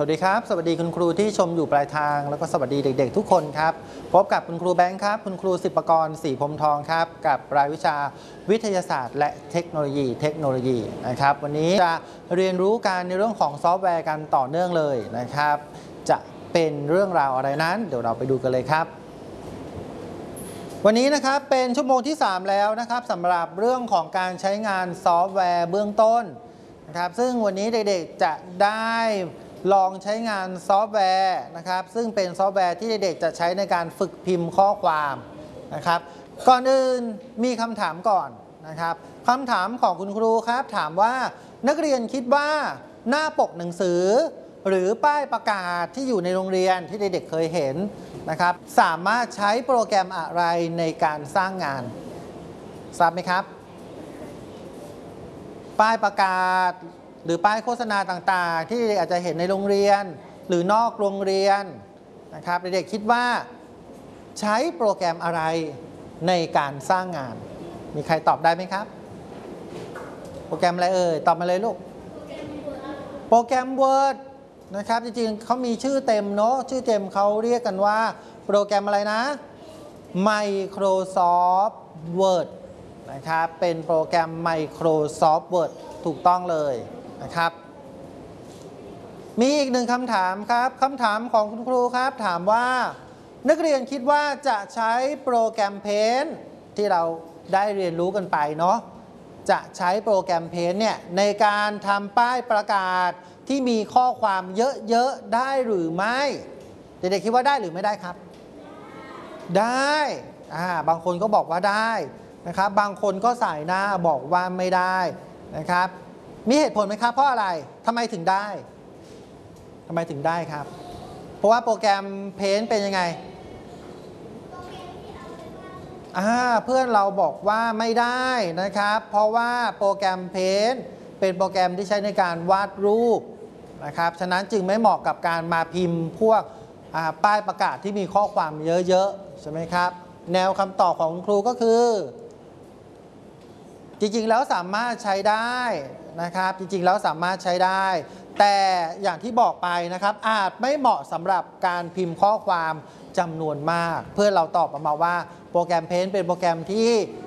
วัสดีครับสวัสดีคุณครูที่ชมอยู่ปลายทางแล้วก็สวัสดีเด็กๆทุกคนครับพบกับคุณครูแบงค์ครับคุณครูศิปกรศรีพรหมทองครับกับรายวิชาวิทยาศาสตร์และเทคโนโลยีนะครับวันนี้จะเรียนรู้การในเรื่องของซอฟต์แวร์กันต่อเนื่องเลยนะครับจะเป็นเรื่องราวอะไรนั้นเดี๋ยวเราไปดูกันเลยครับวันนี้นะครับเป็นชั่วโมงที่3แล้วนะครับสำหรับเรื่องของการใช้งานซอฟต์แวร์เบื้องต้นนะครับซึ่งวันนี้เด็กๆจะได้ลองใช้งานซอฟต์แวร์นะครับซึ่งเป็นซอฟต์แวร์ที่เด็กๆจะใช้ในการฝึกพิมพ์ข้อความนะครับก่อนอื่นมีคำถามก่อนนะครับคำถามของคุณครูครับถามว่านักเรียนคิดว่าหน้าปกหนังสือหรือป้ายประกาศที่อยู่ในโรงเรียนที่เด็กๆเคยเห็นนะครับสามารถใช้โปรแกรมอะไรในการสร้างงานทราบไหมครับป้ายประกาศหรือป้ายโฆษณาต่างๆที่เด็กอาจจะเห็นในโรงเรียนหรือนอกโรงเรียนนะครับเด็กๆคิดว่าใช้โปรแกรมอะไรในการสร้างงานมีใครตอบได้ไหมครับโปรแกรมอะไรเอ่ยตอบมาเลยลูกโปรแกรม Word นะครับจริงๆเขามีชื่อเต็มเนาะชื่อเต็มเขาเรียกกันว่าโปรแกรมอะไรนะ Microsoft Word นะครับเป็นโปรแกรม Microsoft Word ถูกต้องเลยนะครับมีอีกหนึ่งคำถามครับคำถามของคุณครูครับถามว่านักเรียนคิดว่าจะใช้โปรแกรม Paint ที่เราได้เรียนรู้กันไปเนาะจะใช้โปรแกรม Paint เนี่ยในการทำป้ายประกาศที่มีข้อความเยอะๆได้หรือไม่เด็กๆคิดว่าได้หรือไม่ได้ครับได้บางคนก็บอกว่าได้นะครับบางคนก็ใส่หน้าบอกว่าไม่ได้นะครับมีเหตุผลไหมครับเพราะอะไรทำไมถึงได้ครับเพราะว่าโปรแกรม Paint เป็นยังไงเพื่อนเราบอกว่าไม่ได้นะครับเพราะว่าโปรแกรม Paint เป็นโปรแกรมที่ใช้ในการวาดรูปนะครับฉะนั้นจึงไม่เหมาะกับการมาพิมพ์พวกป้ายประกาศที่มีข้อความเยอะๆใช่ไหมครับแนวคำตอบของคุณครูก็คือจริงๆแล้วสามารถใช้ได้นะครับจริงๆแล้วสามารถใช้ได้แต่อย่างที่บอกไปนะครับอาจไม่เหมาะสำหรับการพิมพ์ข้อความจำนวนมากเพื่อเราตอบออกมาว่าโปรแกรม Paint เป็นโปรแกรมที่